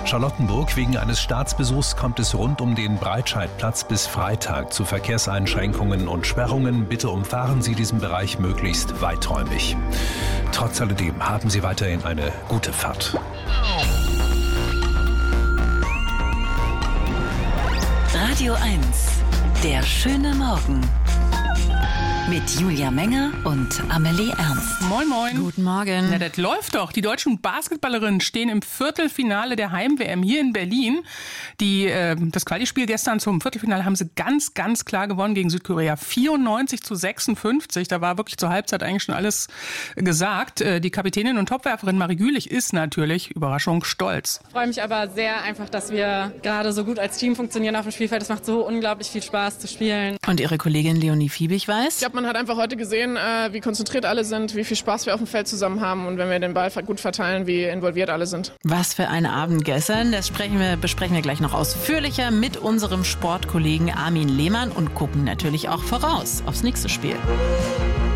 Charlottenburg. Wegen eines Staatsbesuchs kommt es rund um den Breitscheidplatz bis Freitag zu Verkehrseinschränkungen und Sperrungen. Bitte umfahren Sie diesen Bereich möglichst weiträumig. Trotz alledem haben Sie weiterhin eine gute Fahrt. Radio 1, der schöne Morgen. Mit Julia Menger und Amelie Ernst. Moin, moin. Guten Morgen. Na, das läuft doch. Die deutschen Basketballerinnen stehen im Viertelfinale der Heim-WM hier in Berlin. Das Quali-Spiel gestern zum Viertelfinale haben sie ganz, ganz klar gewonnen gegen Südkorea. 94-56. Da war wirklich zur Halbzeit eigentlich schon alles gesagt. Die Kapitänin und Topwerferin Marie Gülich ist natürlich, Überraschung, stolz. Ich freue mich aber sehr einfach, dass wir gerade so gut als Team funktionieren auf dem Spielfeld. Es macht so unglaublich viel Spaß zu spielen. Und ihre Kollegin Leonie Fiebig weiß? Ich glaube, man hat einfach heute gesehen, wie konzentriert alle sind, wie viel Spaß wir auf dem Feld zusammen haben und wenn wir den Ball gut verteilen, wie involviert alle sind. Was für ein Abend gestern. Das besprechen wir gleich noch ausführlicher mit unserem Sportkollegen Armin Lehmann und gucken natürlich auch voraus aufs nächste Spiel.